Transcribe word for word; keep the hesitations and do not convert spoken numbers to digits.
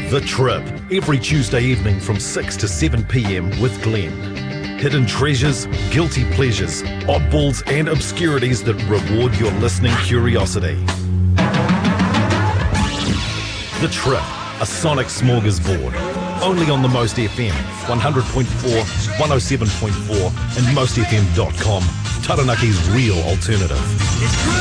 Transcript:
The Trip, every Tuesday evening from six to seven p.m. with Glenn. Hidden treasures, guilty pleasures, oddballs and obscurities that reward your listening curiosity. The Trip, a sonic smorgasbord. Only on the Most F M, one hundred point four, one oh seven point four and most f m dot com, Taranaki's real alternative.